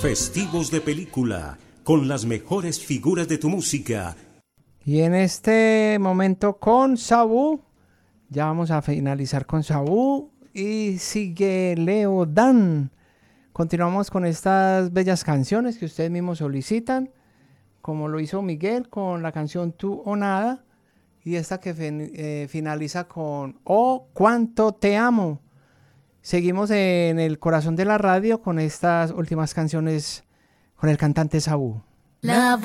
Festivos de película, con las mejores figuras de tu música. Y en este momento con Sabu, ya vamos a finalizar con Sabu y sigue Leo Dan. Continuamos con estas bellas canciones que ustedes mismos solicitan, como lo hizo Miguel con la canción Tú o Nada, y esta que finaliza con Oh, cuánto te amo. Seguimos en el corazón de la radio con estas últimas canciones con el cantante Sabu.